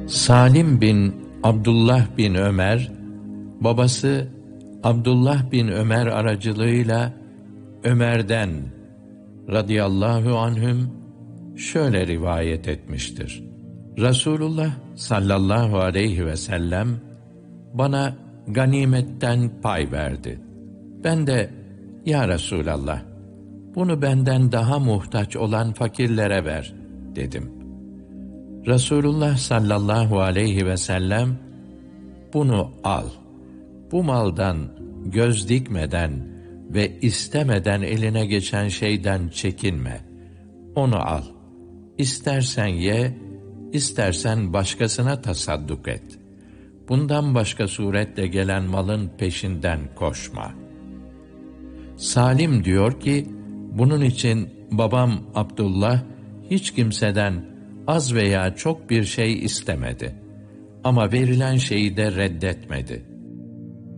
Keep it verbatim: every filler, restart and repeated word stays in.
Salim bin Abdullah bin Ömer, babası Abdullah bin Ömer aracılığıyla Ömer'den radıyallahu anhüm şöyle rivayet etmiştir. Resulullah sallallahu aleyhi ve sellem bana ganimetten pay verdi. Ben de, ya Resulallah, bunu benden daha muhtaç olan fakirlere ver dedim. Resulullah sallallahu aleyhi ve sellem, bunu al. Bu maldan göz dikmeden ve istemeden eline geçen şeyden çekinme. Onu al. İstersen ye, istersen başkasına tasadduk et. Bundan başka suretle gelen malın peşinden koşma. Salim diyor ki, bunun için babam Abdullah hiç kimseden az veya çok bir şey istemedi. Ama verilen şeyi de reddetmedi.